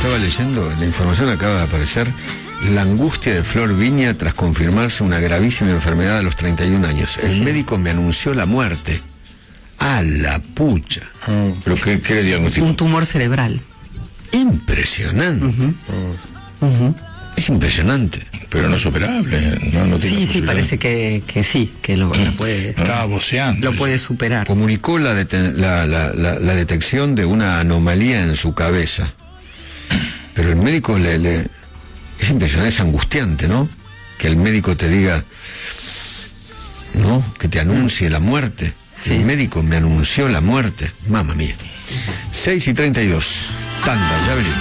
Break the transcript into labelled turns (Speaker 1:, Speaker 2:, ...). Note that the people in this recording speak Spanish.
Speaker 1: Estaba leyendo, la información acaba de aparecer, la angustia de Flor Viña tras confirmarse una gravísima enfermedad a los 31 años. El médico me anunció la muerte. ¡A la pucha!
Speaker 2: ¿Pero qué le diagnosticó?
Speaker 3: Un tumor cerebral.
Speaker 1: Impresionante. Es impresionante.
Speaker 2: Pero no es operable, no tiene
Speaker 3: Sí,
Speaker 2: posibilidad.
Speaker 3: parece que sí, que lo puede,
Speaker 4: Estaba voceando.
Speaker 3: lo puede superar.
Speaker 1: Comunicó la detección de una anomalía en su cabeza. Pero el médico es impresionante, es angustiante, ¿no? Que el médico te diga, ¿no? Que te anuncie la muerte.
Speaker 3: Sí.
Speaker 1: El médico me anunció la muerte. Mamma mía. 6:32. Tanda, ya venimos.